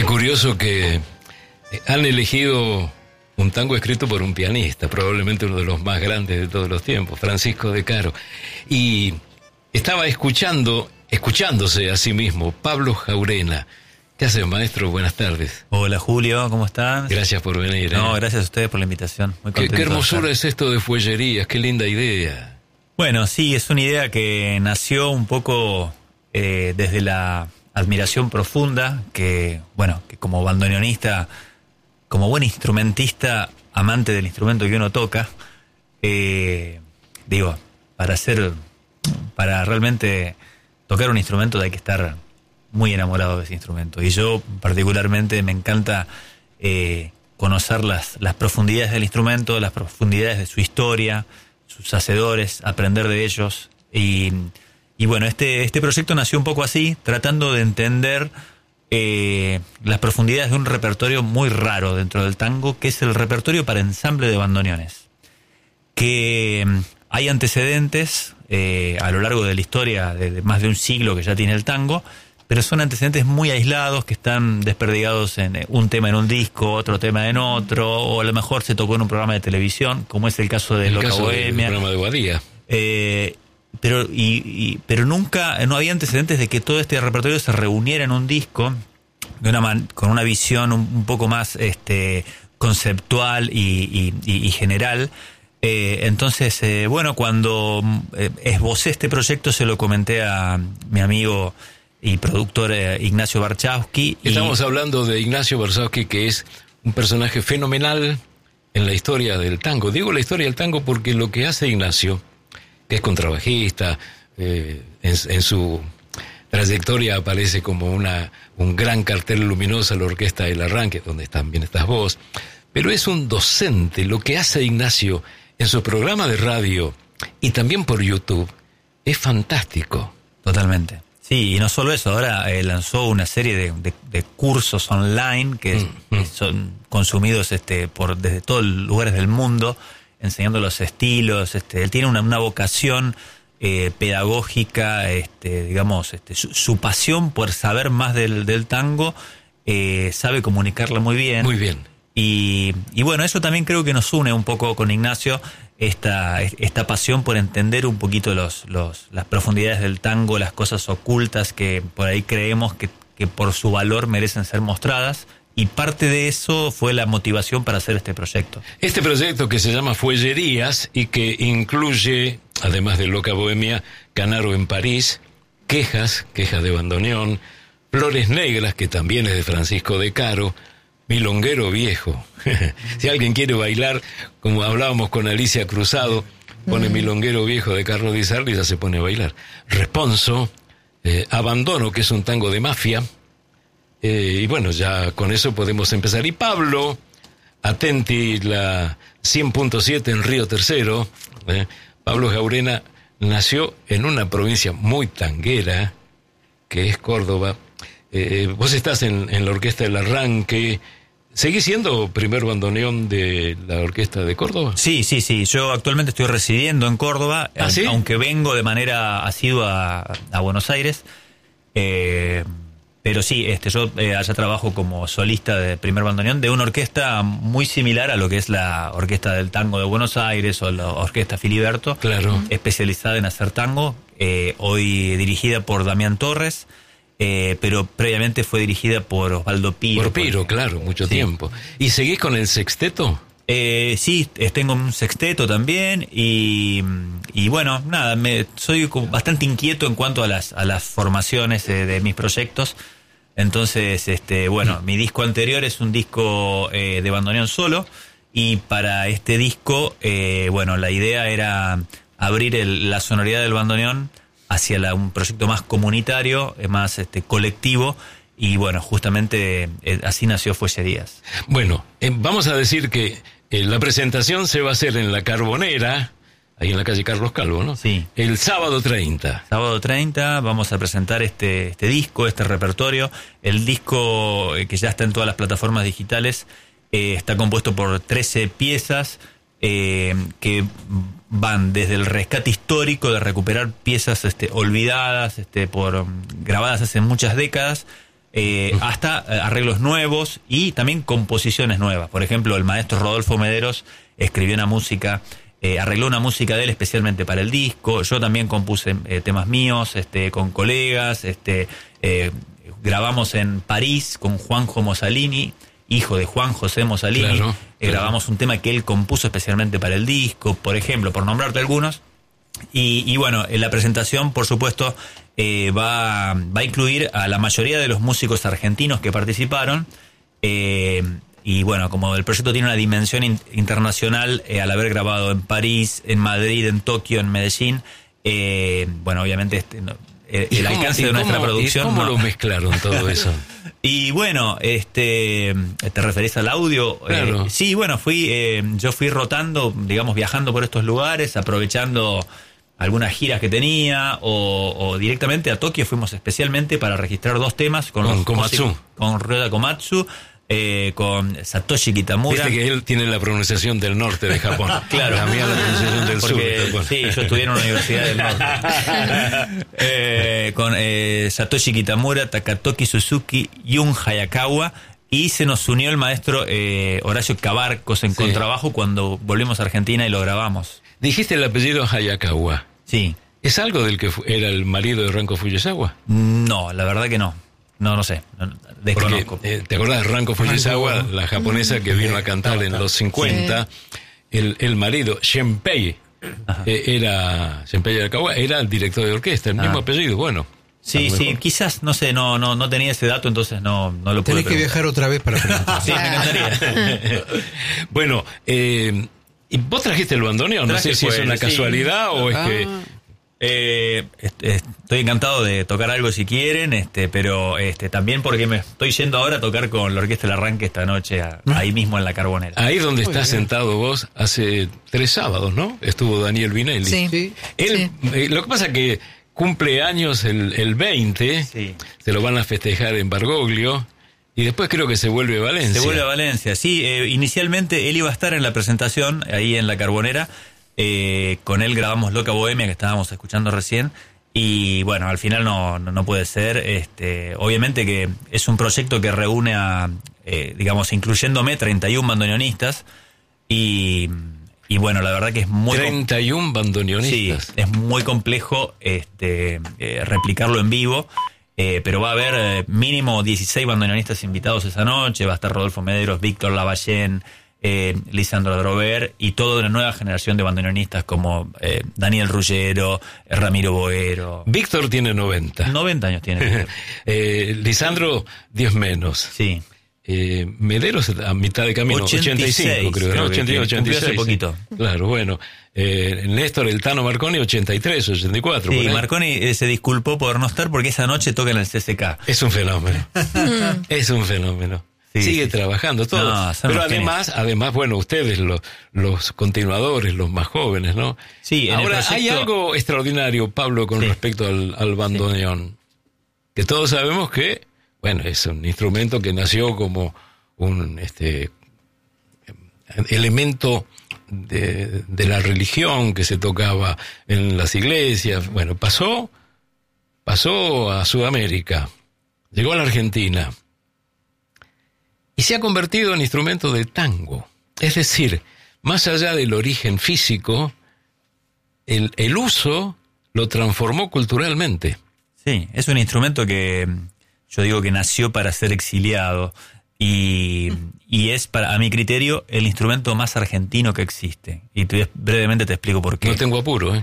Qué curioso que han elegido un tango escrito por un pianista, probablemente uno de los más grandes de todos los tiempos, Francisco de Caro. Y estaba escuchándose a sí mismo, Pablo Jaurena. ¿Qué haces, maestro? Buenas tardes. Hola, Julio, ¿cómo estás? Gracias por venir. No, gracias a ustedes por la invitación. Muy contento. Qué hermosura es esto de Fuellerías, qué linda idea. Bueno, sí, es una idea que nació un poco desde la admiración profunda que como bandoneonista, como buen instrumentista, amante del instrumento que uno toca, para realmente tocar un instrumento hay que estar muy enamorado de ese instrumento. Y yo particularmente me encanta conocer las profundidades del instrumento, las profundidades de su historia, sus hacedores, aprender de ellos. Y bueno, este proyecto nació un poco así, tratando de entender las profundidades de un repertorio muy raro dentro del tango, que es el repertorio para ensamble de bandoneones. Que hay antecedentes a lo largo de la historia de más de un siglo que ya tiene el tango, pero son antecedentes muy aislados que están desperdigados en un tema en un disco, otro tema en otro, o a lo mejor se tocó en un programa de televisión, como es el caso de Loca Bohemia. El programa de Guadía. Pero nunca, no había antecedentes de que todo este repertorio se reuniera en un disco con una visión un poco más conceptual y general. Entonces, cuando esbocé este proyecto se lo comenté a mi amigo y productor Ignacio Barchowski. Estamos hablando de Ignacio Barchowski, que es un personaje fenomenal en la historia del tango. Digo la historia del tango porque lo que hace Ignacio, que es contrabajista, en su trayectoria aparece como un gran cartel luminoso a la orquesta del Arranque, donde también estás vos, pero es un docente. Lo que hace Ignacio en su programa de radio y también por YouTube es fantástico. Totalmente. Sí, y no solo eso, ahora lanzó una serie de cursos online que son consumidos desde todos los lugares del mundo, enseñando los estilos. Él tiene una vocación pedagógica, su pasión por saber más del tango, sabe comunicarla muy bien. Muy bien. Y bueno, eso también creo que nos une un poco con Ignacio, esta pasión por entender un poquito las profundidades del tango, las cosas ocultas que por ahí creemos que por su valor merecen ser mostradas. Y parte de eso fue la motivación para hacer este proyecto. Este proyecto que se llama Fuellerías y que incluye, además de Loca Bohemia, Canaro en París, Quejas de bandoneón, Flores Negras, que también es de Francisco de Caro, Milonguero Viejo. Si alguien quiere bailar, como hablábamos con Alicia Cruzado, pone Milonguero Viejo de Carlos Di Sarli y ya se pone a bailar. Responso, Abandono, que es un tango de mafia. Y bueno, ya con eso podemos empezar. Y Pablo, atenti la 100.7 en Río Tercero. Pablo Jaurena nació en una provincia muy tanguera, que es Córdoba. Vos estás en la Orquesta del Arranque. ¿Seguís siendo primer bandoneón de la Orquesta de Córdoba? Sí. Yo actualmente estoy residiendo en Córdoba, ¿Ah, sí? Aunque vengo de manera asidua a Buenos Aires. Pero sí, yo allá trabajo como solista de primer bandoneón de una orquesta muy similar a lo que es la Orquesta del Tango de Buenos Aires o la Orquesta Filiberto. Claro. Especializada en hacer tango, hoy dirigida por Damián Torres. Pero previamente fue dirigida por Osvaldo Piro. Por Piro, claro, mucho tiempo. ¿Y seguís con el sexteto? Sí, tengo un sexteto también y bueno, nada, soy bastante inquieto en cuanto a las formaciones de mis proyectos. Entonces, mi disco anterior es un disco de bandoneón solo, y para este disco, la idea era abrir la sonoridad del bandoneón hacia un proyecto más comunitario, más colectivo, y bueno, justamente así nació Fuellerías. Bueno, vamos a decir que la presentación se va a hacer en La Carbonera, ahí en la calle Carlos Calvo, ¿no? Sí. El sábado 30. Sábado 30 vamos a presentar este disco, este repertorio. El disco, que ya está en todas las plataformas digitales, está compuesto por 13 piezas que van desde el rescate histórico de recuperar piezas olvidadas, grabadas hace muchas décadas, hasta arreglos nuevos y también composiciones nuevas. Por ejemplo, el maestro Rodolfo Mederos escribió una música, arregló una música de él especialmente para el disco. Yo también compuse temas míos con colegas, grabamos en París con Juanjo Mossalini, hijo de Juan José Mossalini. Claro. Grabamos un tema que él compuso especialmente para el disco, por ejemplo, por nombrarte algunos. Y bueno, en la presentación, por supuesto, va a incluir a la mayoría de los músicos argentinos que participaron. Y bueno, como el proyecto tiene una dimensión internacional, al haber grabado en París, en Madrid, en Tokio, en Medellín, bueno, obviamente el alcance de nuestra producción... ¿Cómo lo mezclaron todo eso? Y bueno, ¿te referís al audio? Claro. Sí, bueno, yo fui rotando, digamos, viajando por estos lugares, aprovechando algunas giras que tenía, o directamente a Tokio fuimos especialmente para registrar 2 temas con Komatsu. Con Ryoda Komatsu, con Satoshi Kitamura. Viste que él tiene la pronunciación del norte de Japón. Claro. La mía la pronunciación del sur de Japón. Sí, yo estudié en una universidad del norte. Con Satoshi Kitamura, Takatoki Suzuki, Jun Hayakawa, y se nos unió el maestro Horacio Cabarcos en contrabajo cuando volvimos a Argentina y lo grabamos. Dijiste el apellido Hayakawa. Sí. ¿Es algo del que era el marido de Ranko Fujisawa? No, la verdad que no. No sé, desconozco. Porque, ¿te acordás de Ranko Fujisawa, la japonesa que vino a cantar en los 50? Sí. El marido, Shenpei, Shenpei Arakawa, era el director de orquesta, el mismo apellido, bueno. Sí, quizás, no sé, no tenía ese dato, entonces no lo pude. Tenés que viajar otra vez para preguntar. Sí, me encantaría. Bueno, ¿y vos trajiste el bandoneón? No sé si es una casualidad o es que... estoy encantado de tocar algo si quieren, pero también porque me estoy yendo ahora a tocar con la Orquesta El Arranque esta noche ahí mismo en la Carbonera. Ahí donde estás sentado vos hace 3 sábados, ¿no? Estuvo Daniel Vinelli. Sí. Él, lo que pasa que cumple años el 20, se lo van a festejar en Bergoglio. Y después creo que se vuelve a Valencia. Se vuelve a Valencia, sí. Inicialmente él iba a estar en la presentación ahí en la Carbonera. Con él grabamos Loca Bohemia, que estábamos escuchando recién, y bueno, al final no puede ser. Obviamente que es un proyecto que reúne a, digamos, incluyéndome, 31 bandoneonistas, y bueno, la verdad que es muy... 31 bandoneonistas. Sí, es muy complejo replicarlo en vivo, pero va a haber mínimo 16 bandoneonistas invitados esa noche. Va a estar Rodolfo Mederos, Víctor Lavallén, Lisandro Drover y toda una nueva generación de bandoneonistas como Daniel Ruggero, Ramiro Boero. Víctor tiene 90. 90 años tiene. Lisandro, 10 menos. Sí. Mederos a mitad de camino, 85 creo, ¿no? 86. Hace poquito. Claro, bueno. Néstor, el Tano Marconi, 83, 84. Sí, Marconi se disculpó por no estar porque esa noche toca en el CCK. Es un fenómeno. Es un fenómeno. Sí, sigue trabajando todo. No, pero además, bueno, ustedes, los continuadores, los más jóvenes, ¿no? Sí, ahora hay algo extraordinario, Pablo, con respecto al bandoneón. Que todos sabemos que, bueno, es un instrumento que nació como un elemento de la religión que se tocaba en las iglesias. Bueno, pasó a Sudamérica, llegó a la Argentina. Y se ha convertido en instrumento de tango. Es decir, más allá del origen físico, el uso lo transformó culturalmente. Sí, es un instrumento que yo digo que nació para ser exiliado y es, a mi criterio, el instrumento más argentino que existe. Y brevemente te explico por qué. No tengo apuro,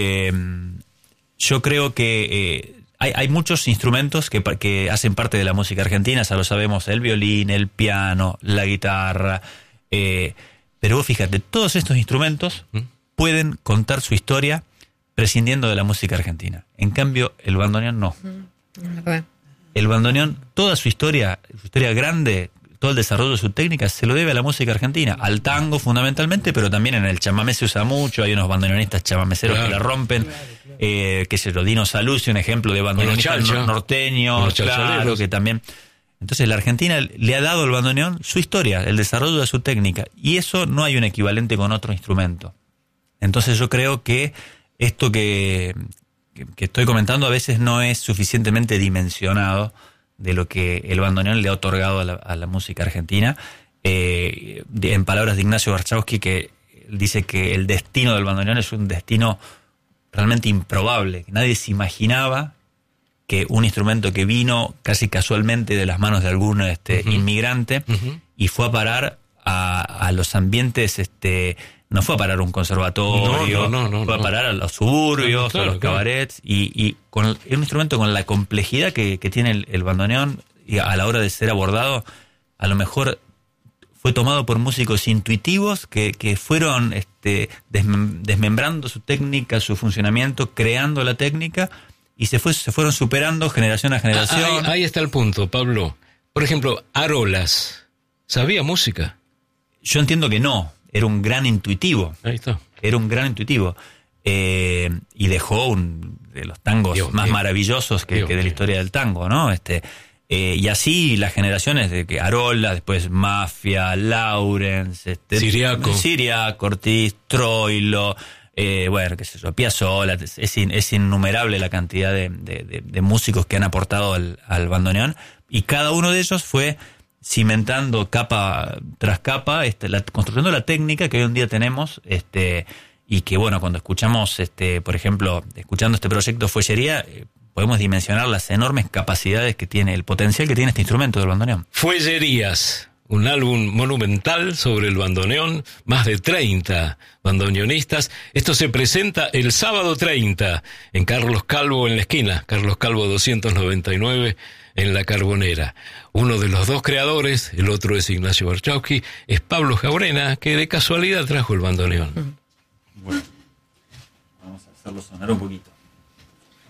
Yo creo que... Hay muchos instrumentos que hacen parte de la música argentina, ya lo sabemos, el violín, el piano, la guitarra, pero vos fíjate, todos estos instrumentos pueden contar su historia prescindiendo de la música argentina. En cambio, el bandoneón no. El bandoneón, toda su historia grande, todo el desarrollo de su técnica se lo debe a la música argentina, al tango fundamentalmente, pero también en el chamamé se usa mucho, hay unos bandoneonistas chamameceros que la rompen. Que se lo Dino Saluzzi, un ejemplo de bandoneonista norteño, claro, que también. Entonces la Argentina le ha dado al bandoneón su historia, el desarrollo de su técnica, y eso no hay un equivalente con otro instrumento. Entonces yo creo que esto que estoy comentando a veces no es suficientemente dimensionado de lo que el bandoneón le ha otorgado a la música argentina. En palabras de Ignacio Warshawski, que dice que el destino del bandoneón es un destino realmente improbable, que nadie se imaginaba que un instrumento que vino casi casualmente de las manos de algún inmigrante y fue a parar a los ambientes, no fue a parar a un conservatorio, fue a parar a los suburbios, a los cabarets, y con un instrumento con la complejidad que tiene el bandoneón, y a la hora de ser abordado, a lo mejor fue tomado por músicos intuitivos que fueron desmembrando su técnica, su funcionamiento, creando la técnica, y se fueron superando generación a generación. Ahí está el punto, Pablo. Por ejemplo, Arolas, ¿sabía música? Yo entiendo que no, era un gran intuitivo. Ahí está. Era un gran intuitivo. Y dejó de los tangos más maravillosos que de la historia del tango, ¿no? Y así las generaciones de que Arolas, después Mafia, Lawrence, Siriaco, Ortiz, Troilo, bueno, qué sé yo, Piazzolla, es innumerable la cantidad de músicos que han aportado al bandoneón, y cada uno de ellos fue cimentando capa tras capa, construyendo la técnica que hoy en día tenemos, y que bueno, cuando escuchamos, por ejemplo, escuchando este proyecto Fuellería, podemos dimensionar las enormes capacidades que tiene, el potencial que tiene este instrumento del bandoneón. Fuellerías, un álbum monumental sobre el bandoneón, más de 30 bandoneonistas. Esto se presenta el sábado 30 en Carlos Calvo, en la esquina, Carlos Calvo 299, en La Carbonera. Uno de los dos creadores, el otro es Ignacio Warshawski, es Pablo Jaurena, que de casualidad trajo el bandoneón. Bueno, vamos a hacerlo sonar un poquito.